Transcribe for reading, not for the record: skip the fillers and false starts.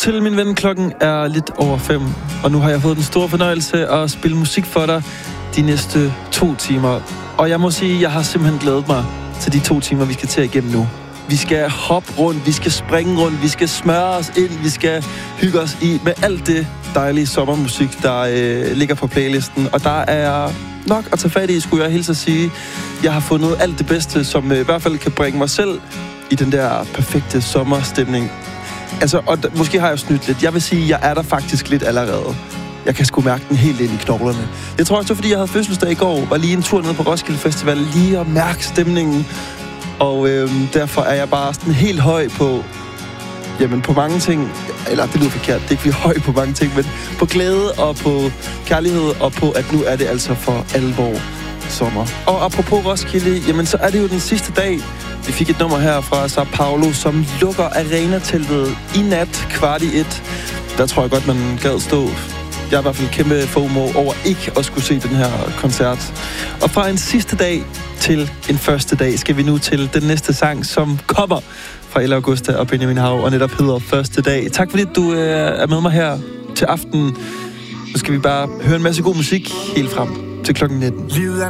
til, min ven. Klokken er lidt over 5, og nu har jeg fået den store fornøjelse at spille musik for dig de næste 2 timer. Og jeg må sige, at jeg har simpelthen glædet mig til de 2 timer, vi skal til igennem nu. Vi skal hoppe rundt, vi skal springe rundt, vi skal smøre os ind, vi skal hygge os i med alt det dejlige sommermusik, der ligger på playlisten. Og der er nok at tage fat i, skulle jeg hilse at sige. Jeg har fundet alt det bedste, som i hvert fald kan bringe mig selv i den der perfekte sommerstemning. Altså, og måske har jeg snydt lidt. Jeg vil sige, at jeg er der faktisk lidt allerede. Jeg kan sgu mærke den helt ind i knoglerne. Jeg tror også, det var, fordi jeg havde fødselsdag i går. Var lige en tur ned på Roskilde Festival, lige at mærke stemningen. Og derfor er jeg bare sådan helt høj på... Jamen, på mange ting... Eller, det lyder forkert. Det er ikke, vi er høj på mange ting, men på glæde og på kærlighed, og på, at nu er det altså for alvor sommer. Og apropos Roskilde, jamen, så er det jo den sidste dag. Vi fik et nummer her fra Sao Paulo, som lukker arenateltet i nat 1:15. Der tror jeg godt, man gad stå. Jeg er i hvert fald kæmpe FOMO over ikke at skulle se den her koncert. Og fra en sidste dag til en første dag skal vi nu til den næste sang, som kommer fra Ella Augusta og Benjamin Hav, og netop hedder Første Dag. Tak fordi du er med mig her til aften. Nu skal vi bare høre en masse god musik helt frem til klokken 19. Livet er